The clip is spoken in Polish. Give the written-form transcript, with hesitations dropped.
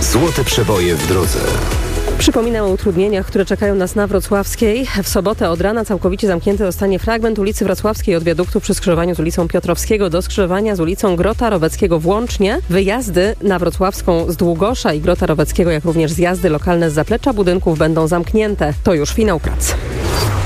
Złote przeboje w drodze. Przypominam o utrudnieniach, które czekają nas na Wrocławskiej. W sobotę od rana całkowicie zamknięty zostanie fragment ulicy Wrocławskiej od wiaduktu przy skrzyżowaniu z ulicą Piotrowskiego do skrzyżowania z ulicą Grota Roweckiego włącznie. Wyjazdy na Wrocławską z Długosza i Grota Roweckiego, jak również zjazdy lokalne z zaplecza budynków będą zamknięte. To już finał prac.